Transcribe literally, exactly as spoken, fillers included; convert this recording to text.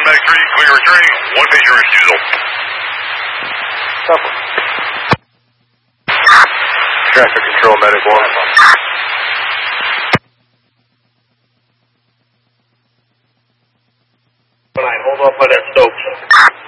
Medic three, clear returning. One patient refusal. Stop. Traffic control, Medic one. Hold off by that Stokes.